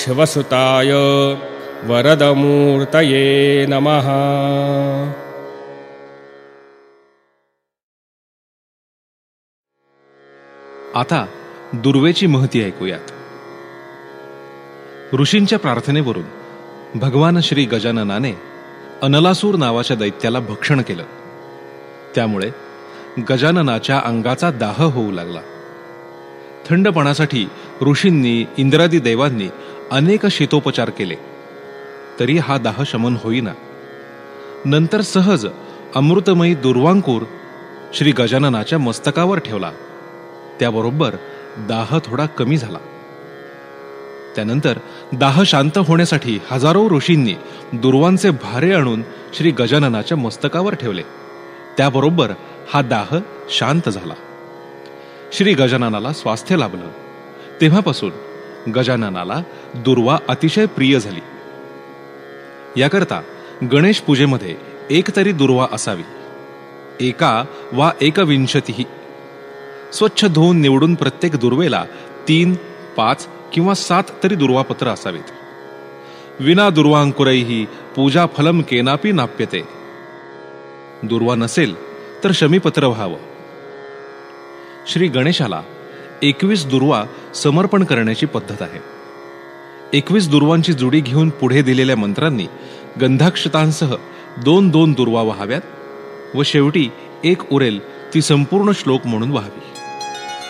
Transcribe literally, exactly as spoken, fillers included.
शिवसुताय वरदमूर्तये नमः. आता दुर्वेची महती ऐकूयात. ऋषींच्या प्रार्थनेवरून भगवान श्री गजाननाने अनलासूर नावाच्या दैत्याला भक्षण केलं. त्यामुळे गजाननाच्या अंगाचा दाह होऊ लागला. थंडपणासाठी ऋषींनी इंद्रादी देवांनी अनेक शीतोपचार केले, तरी हा दाह शमन होईना. नंतर सहज अमृतमयी दुर्वांकूर श्री गजाननाच्या मस्तकावर ठेवला. त्याबरोबर दाह थोडा कमी झाला. त्यानंतर दाह शांत होण्यासाठी हजारो ऋषींनी दुर्वांचे भारे आणून श्री गजाननाच्या मस्तकावर ठेवले. त्याबरोबर हा दाह शांत झाला. श्री गजाननाला स्वास्थ्य लाभलं. तेव्हापासून गजाननाला दुर्वा अतिशय प्रिय झाली. याकरता गणेश पूजेमध्ये एक तरी दुर्वा असावी. एका वा एकविंशती स्वच्छ धुवून निवडून प्रत्येक दुर्वेला तीन, पाच किंवा सात तरी दुर्वापत्र असावीत. विना दुर्वांकुरैही पूजा फलम केनापि नाप्यते. दुर्वा नसेल तर शमीपत्र व्हावं. श्री गणेशाला एकवीस दुर्वा समर्पण करण्याची पद्धत आहे. एकवीस दुर्वांची जुडी घेऊन पुढे दिलेल्या मंत्रांनी गंधाक्षतांसह दोन दोन दुर्वा वहाव्यात व शेवटी एक उरेल ती संपूर्ण श्लोक म्हणून वहावी.